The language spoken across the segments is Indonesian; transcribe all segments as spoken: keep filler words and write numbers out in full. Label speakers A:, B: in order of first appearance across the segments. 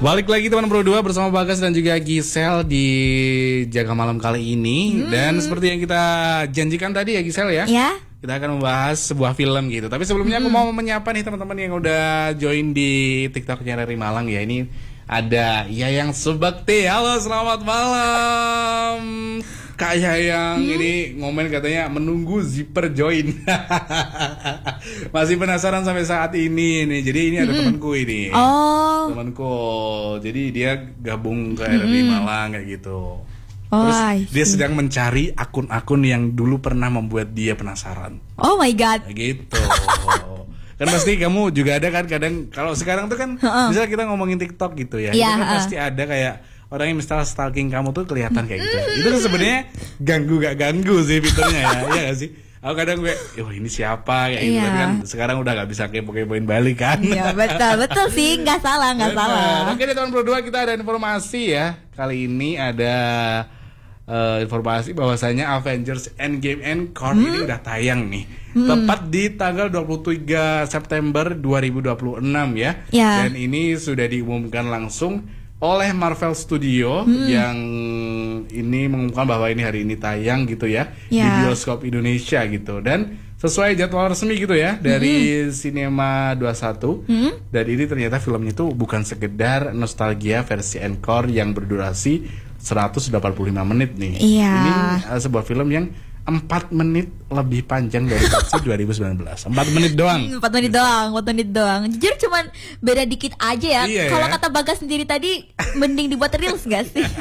A: Balik lagi teman berdua bersama Bagas dan juga Gisel di Jaga Malam kali ini. hmm. Dan seperti yang kita janjikan tadi ya Gisel ya,
B: ya,
A: kita akan membahas sebuah film gitu. Tapi sebelumnya hmm. aku mau menyapa nih teman-teman yang udah join di TikToknya dari Malang ya. Ini ada Yayang Subakti. Halo, selamat malam Kak Yayang. hmm? Ini ngomen katanya menunggu zipper join. Masih penasaran sampai saat ini nih. Jadi ini ada hmm. temanku ini.
B: Oh.
A: Temanku. Jadi dia gabung ke R R I hmm. Malang kayak gitu. Terus
B: oh,
A: dia sedang mencari akun-akun yang dulu pernah membuat dia penasaran.
B: Oh my god.
A: Kayak gitu. Kan pasti kamu juga ada kan kadang kalau sekarang tuh kan misalnya kita ngomongin TikTok gitu ya.
B: Yeah,
A: itu kan
B: uh.
A: pasti ada kayak orang yang misalnya stalking kamu tuh kelihatan kayak gitu. Itu kan sebenarnya ganggu gak ganggu sih fiturnya ya. Iya gak sih? Aku kadang gue, oh ini siapa kayak gitu.
B: Iya.
A: Tapi kan sekarang udah gak bisa kepo-kepoin balik kan.
B: Iya betul, betul sih, gak salah, gak salah.
A: Oke di tahun berdua kita ada informasi ya. Kali ini ada uh, informasi bahwasanya Avengers Endgame Encore hmm? ini udah tayang nih. Hmm. Tepat di tanggal dua puluh tiga September dua ribu dua puluh enam ya.
B: Ya.
A: Dan ini sudah diumumkan langsung oleh Marvel Studio hmm. yang ini mengumumkan bahwa ini hari ini tayang gitu ya, ya. di bioskop Indonesia gitu. Dan sesuai jadwal resmi gitu ya dari hmm. Cinema dua puluh satu. hmm. Dan ini ternyata filmnya itu bukan sekedar nostalgia versi encore yang berdurasi seratus delapan puluh lima menit nih.
B: ya.
A: Ini uh, sebuah film yang empat menit lebih panjang dari versi dua ribu sembilan belas. empat menit doang.
B: empat menit doang, empat menit doang. Jujur cuman beda dikit aja ya.
A: Iya,
B: kalau
A: ya?
B: kata Bagas sendiri tadi mending dibuat reels gak sih?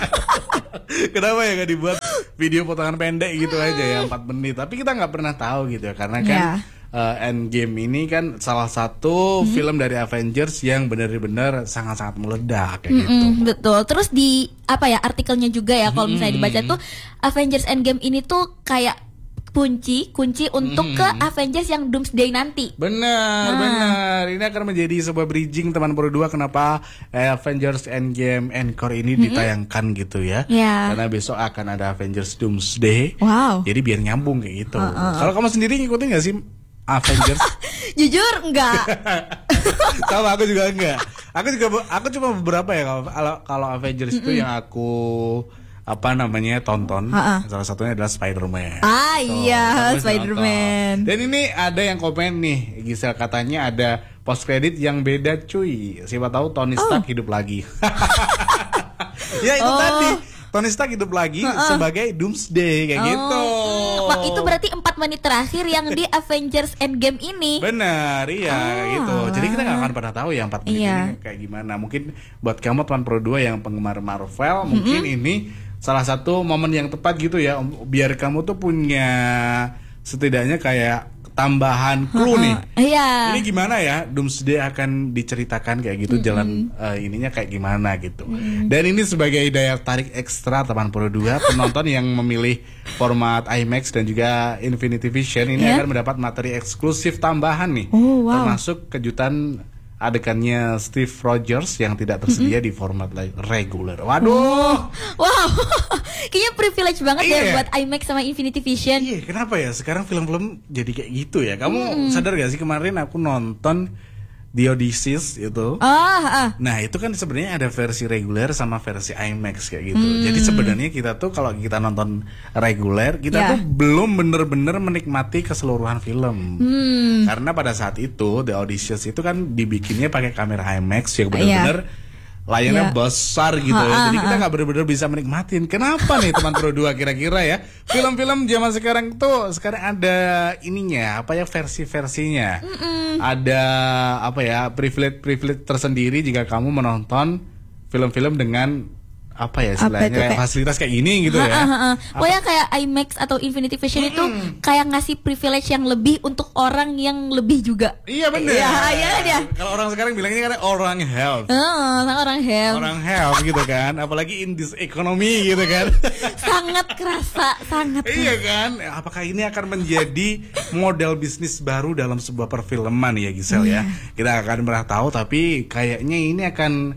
A: Kenapa ya gak dibuat video potongan pendek gitu aja ya empat menit. Tapi kita gak pernah tahu gitu ya. Karena kan yeah. uh, Endgame ini kan salah satu mm-hmm. film dari Avengers yang benar-benar sangat-sangat meledak kayak mm-hmm, gitu.
B: Betul. Terus di apa ya artikelnya juga ya kalau misalnya dibaca tuh Avengers Endgame ini tuh kayak kunci kunci untuk mm-hmm. ke Avengers yang Doomsday nanti.
A: Benar,
B: nah.
A: benar. Ini akan menjadi sebuah bridging teman berdua kenapa eh, Avengers Endgame Encore ini mm-hmm. ditayangkan gitu ya.
B: Yeah.
A: Karena besok akan ada Avengers Doomsday.
B: Wow.
A: Jadi biar nyambung kayak gitu.
B: Uh-uh.
A: Kalau kamu sendiri ngikutin nggak sih Avengers?
B: Jujur enggak.
A: Sama aku juga enggak. Aku juga aku cuma beberapa ya kalau kalau Avengers mm-hmm. itu yang aku apa namanya tonton. Uh-uh. Salah satunya adalah Spider-Man.
B: Ah so, iya
A: nonton.
B: Spider-Man.
A: Dan ini ada yang komen nih Gisel, katanya ada post credit yang beda cuy. Siapa tahu Tony Stark oh. hidup lagi. Ya itu oh. tadi Tony Stark hidup lagi uh-uh. sebagai Doomsday kayak oh. gitu.
B: Wah, itu berarti empat menit terakhir yang di Avengers Endgame ini.
A: Benar, iya oh. gitu. Jadi kita gak akan pernah tahu ya empat menit iya. ini kayak gimana. Mungkin buat kamu teman Pro dua yang penggemar Marvel, mm-hmm. mungkin ini salah satu momen yang tepat gitu ya, biar kamu tuh punya setidaknya kayak tambahan clue nih.
B: Iya.
A: Ini gimana ya Doomsday akan diceritakan kayak gitu, mm-hmm. jalan uh, ininya kayak gimana gitu. Mm-hmm. Dan ini sebagai daya tarik ekstra teman Pro dua, penonton yang memilih format IMAX dan juga Infinity Vision ini yeah. akan mendapat materi eksklusif tambahan nih.
B: Oh, wow.
A: Termasuk kejutan adegannya Steve Rogers yang tidak tersedia mm-hmm. di format reguler. Waduh. Oh.
B: Wow. Kayaknya privilege banget
A: iya.
B: ya buat IMAX sama Infinity Vision.
A: Iya, kenapa ya sekarang film-film jadi kayak gitu ya? Kamu mm-hmm. sadar gak sih kemarin aku nonton The Odysseus itu.
B: Ah, ah.
A: Nah, itu kan sebenarnya ada versi reguler sama versi IMAX kayak gitu.
B: Mm.
A: Jadi sebenarnya kita tuh kalau kita nonton reguler, kita
B: yeah.
A: tuh belum bener-bener menikmati keseluruhan film.
B: Mm.
A: Karena pada saat itu The Odysseus itu kan dibikinnya pakai kamera IMAX yang bener-bener yeah. layarnya yeah. besar gitu
B: ha,
A: ya. Jadi
B: ha,
A: kita
B: ha.
A: gak bener-bener bisa menikmatin. Kenapa nih teman Pro dua kira-kira ya? Film-film zaman sekarang tuh sekarang ada ininya, apa ya, versi-versinya. Mm-mm. Ada apa ya, privilege-privilege tersendiri jika kamu menonton film-film dengan apa ya istilahnya, kayak fasilitas kayak gini gitu ha, ya.
B: Ha, ha. Pokoknya kayak IMAX atau Infinity Vision hmm. itu kayak ngasih privilege yang lebih untuk orang yang lebih juga.
A: Iya benar.
B: Iya, iya dia.
A: Kalau orang sekarang bilangnya kan orang health.
B: Oh, orang health.
A: Orang health gitu kan, apalagi in this economy gitu kan.
B: Sangat kerasa, sangat.
A: Iya kan? Apakah ini akan menjadi model bisnis baru dalam sebuah perfilman ya Gisel yeah. ya? Kita akan pernah tahu, tapi kayaknya ini akan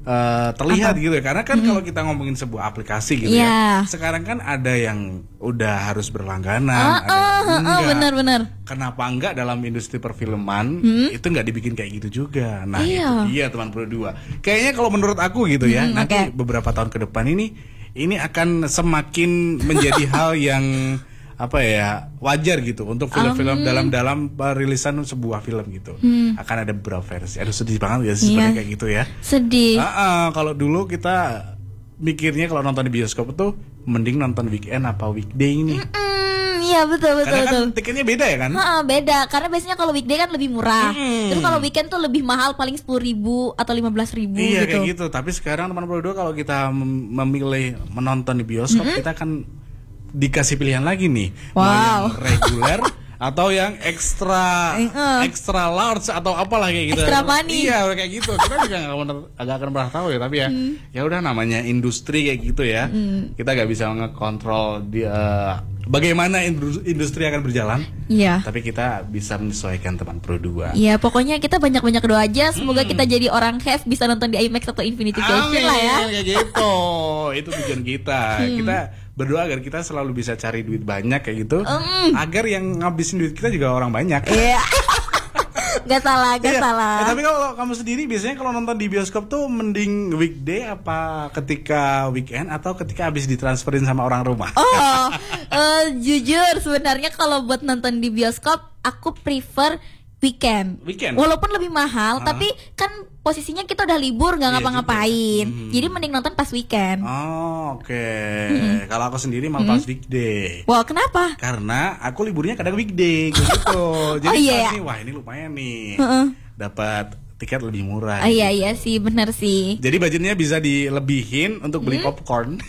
A: Uh, terlihat
B: Apa?
A: gitu ya, karena kan hmm. kalau kita ngomongin sebuah aplikasi gitu
B: yeah.
A: ya, sekarang kan ada yang udah harus berlangganan,
B: uh,
A: ada yang
B: uh,
A: enggak.
B: Uh, benar-benar.
A: Kenapa enggak dalam industri perfilman hmm? itu nggak dibikin kayak gitu juga? Nah
B: iya.
A: itu dia teman Pro dua. Kayaknya kalau menurut aku gitu ya, hmm, nanti okay. beberapa tahun ke depan ini ini akan semakin menjadi hal yang apa ya wajar gitu untuk film-film um, dalam-dalam perilisan sebuah film gitu. Hmm. Akan ada beberapa versi. Aduh sedih banget ya sih sebenarnya kayak gitu ya.
B: Sedih.
A: Uh, uh, kalau dulu kita mikirnya kalau nonton di bioskop itu mending nonton weekend apa weekday ini.
B: Iya betul betul.
A: Karena kan
B: betul.
A: tiketnya beda ya kan?
B: Ha, beda. Karena biasanya kalau weekday kan lebih murah. Hmm. Terus kalau weekend tuh lebih mahal, paling sepuluh ribu atau lima belas ribu.
A: Iya
B: gitu.
A: kayak gitu. Tapi sekarang teman Pro dua kalau kita memilih menonton di bioskop, mm-hmm. kita kan dikasih pilihan lagi nih,
B: wow.
A: mau yang reguler atau yang extra uh. extra large atau apalah kayak gitu.
B: Extra money.
A: Iya kayak gitu. Kita juga nggak agak akan pernah tahu ya, tapi ya hmm. ya udah namanya industri kayak gitu ya. Hmm. Kita nggak bisa ngekontrol dia bagaimana industri akan berjalan.
B: Iya.
A: Tapi kita bisa menyesuaikan teman Pro dua.
B: Iya, pokoknya kita banyak-banyak doa aja semoga hmm. kita jadi orang have bisa nonton di IMAX atau Infinity Castle lah ya.
A: Kayak gitu. Itu tujuan kita. Hmm. Kita berdoa agar kita selalu bisa cari duit banyak kayak gitu, mm. agar yang ngabisin duit kita juga orang banyak.
B: Iya. Gak salah, gak iya. salah.
A: Eh, tapi kalau kamu sendiri biasanya kalau nonton di bioskop tuh mending weekday apa ketika weekend atau ketika habis ditransferin sama orang rumah?
B: Oh, uh, jujur sebenarnya kalau buat nonton di bioskop aku prefer weekend.
A: Weekend.
B: Walaupun lebih mahal, uh. tapi kan posisinya kita udah libur nggak iya, ngapa-ngapain. Hmm. Jadi mending nonton pas weekend.
A: Oh, oke. Okay. Hmm. Kalau aku sendiri malah hmm. pas weekday.
B: Wah, kenapa?
A: Karena aku liburnya kadang weekday gitu. Jadi
B: oh, iya.
A: nih, wah ini lumayan nih. Uh-uh. Dapat tiket lebih murah.
B: Oh, iya iya sih, benar sih.
A: Jadi budgetnya bisa dilebihin untuk beli hmm? popcorn.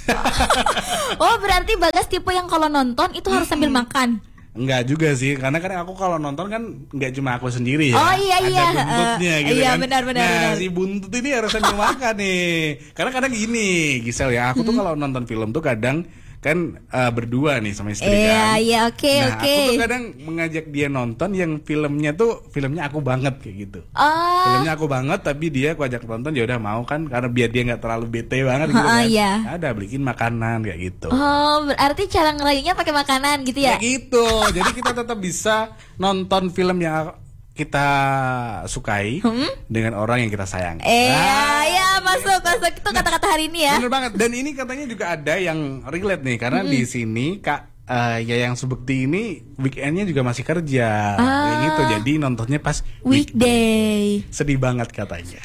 B: Oh, berarti Bagas tipe yang kalau nonton itu harus sambil makan.
A: Enggak juga sih, karena kan aku kalau nonton kan enggak cuma aku sendiri ya.
B: Oh iya iya.
A: Ada buntutnya gitu
B: iya,
A: kan.
B: benar benar
A: nah,
B: benar.
A: si buntut ini harus sambil makan nih. Karena kadang gini, Gisel ya, aku tuh kalau nonton film tuh kadang kan uh, berdua nih sama istri
B: iya,
A: kan.
B: Iya iya oke
A: nah,
B: oke.
A: Aku tuh kadang mengajak dia nonton yang filmnya tuh filmnya aku banget kayak gitu.
B: Oh.
A: Filmnya aku banget tapi dia aku ajak nonton ya udah mau kan karena biar dia nggak terlalu bete banget gitu
B: oh,
A: kan.
B: Iya.
A: Ada beliin makanan kayak gitu.
B: Oh berarti cara ngerayunya pakai makanan gitu ya?
A: Kayak gitu. Jadi kita tetap bisa nonton film yang kita sukai hmm? dengan orang yang kita sayang.
B: Eh, ah, ya masuk masuk itu kata-kata hari ini ya.
A: Bener banget. Dan ini katanya juga ada yang relate nih karena hmm. di sini Kak uh, Yayang Subekti ini weekendnya juga masih kerja, ah. kayak gitu. Jadi nontonnya pas
B: weekday.
A: weekday. Sedih banget katanya.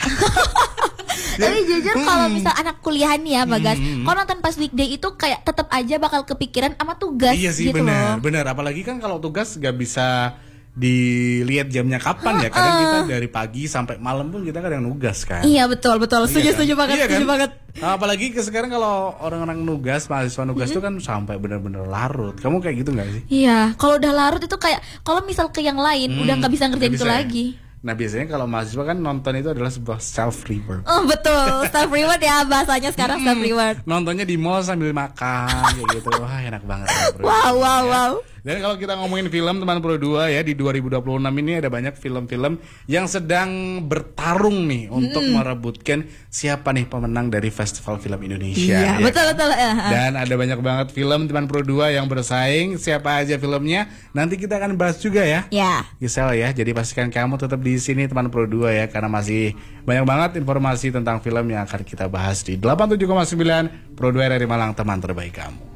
B: Tapi jujur hmm. kalau misal anak kuliah nih ya Bagas, hmm. kalau nonton pas weekday itu kayak tetap aja bakal kepikiran sama tugas.
A: Iya sih
B: gitu
A: benar,
B: loh.
A: benar. Apalagi kan kalau tugas gak bisa dilihat jamnya kapan ya, kadang kita dari pagi sampai malam pun kita kadang nugas kan.
B: Iya betul betul, setuju
A: iya, kan?
B: setuju banget,
A: iya,
B: setuju
A: kan?
B: banget.
A: Nah, apalagi ke sekarang kalau orang-orang nugas, mahasiswa nugas itu mm-hmm. kan sampai benar-benar larut. Kamu kayak gitu nggak sih?
B: Iya, kalau udah larut itu kayak kalau misal ke yang lain hmm, udah nggak bisa ngerjain itu
A: ya?
B: lagi.
A: Nah biasanya kalau mahasiswa kan nonton itu adalah sebuah self reward.
B: Oh betul, self reward ya bahasanya sekarang self reward.
A: Nontonnya di mall sambil makan kayak gitu, wah enak banget.
B: Wow wow wow.
A: Dan kalau kita ngomongin film teman Pro dua ya, di dua ribu dua puluh enam ini ada banyak film-film yang sedang bertarung nih untuk hmm. merebutkan siapa nih pemenang dari Festival Film Indonesia.
B: Iya,
A: ya
B: betul
A: kan?
B: betul. Ya.
A: Dan ada banyak banget film teman Pro dua yang bersaing, siapa aja filmnya. Nanti kita akan bahas juga ya.
B: Ya.
A: Gisel ya, jadi pastikan kamu tetap di sini teman Pro dua ya, karena masih banyak banget informasi tentang film yang akan kita bahas di delapan puluh tujuh koma sembilan Pro dua R R I Malang, teman terbaik kamu.